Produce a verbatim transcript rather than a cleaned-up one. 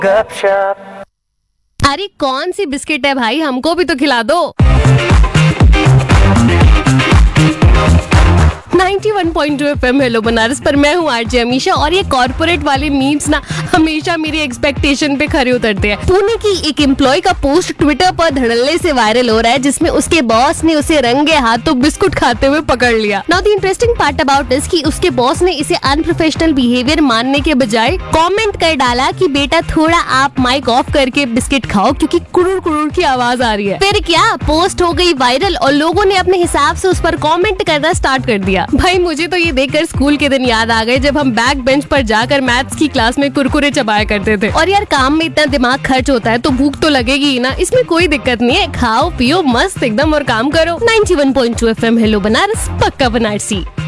गपशप। अरे कौन सी बिस्किट है भाई, हमको भी तो खिला दो। Ninety one point two FM hello Banaras पर मैं हूँ आरजे अमीशा और ये कॉर्पोरेट वाले मीम्स ना हमेशा मेरी एक्सपेक्टेशन पे खरे उतरते हैं। पुणे की एक एम्प्लॉय का पोस्ट ट्विटर पर धड़ल्ले से वायरल हो रहा है जिसमें उसके बॉस ने उसे रंगे हाथों बिस्कुट खाते हुए पकड़ लिया। Now the interesting part about इस कि उसके बॉस ने इसे अनप्रोफेशनल बिहेवियर मानने के बजाय कमेंट कर डाला कि बेटा थोड़ा आप माइक ऑफ करके बिस्किट खाओ क्योंकि कुड़ुड़ कुड़ुड़ की आवाज आ रही है। फिर क्या, पोस्ट हो गई वायरल और लोगों ने अपने हिसाब से उस पर कॉमेंट करना स्टार्ट कर दिया। भाई मुझे तो ये देखकर स्कूल के दिन याद आ गए जब हम बैक बेंच पर जाकर मैथ्स की क्लास में कुरकुरे चबाया करते थे। और यार काम में इतना दिमाग खर्च होता है तो भूख तो लगेगी ही ना, इसमें कोई दिक्कत नहीं है, खाओ पियो मस्त एकदम और काम करो। Ninety one point two FM hello Banaras, पक्का बनारसी।